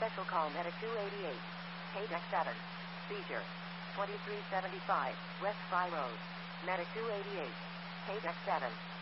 Special call Medic 288. KDEC 7. Seizure. 2375 West Fry Road. Medic 288. KDEC 7.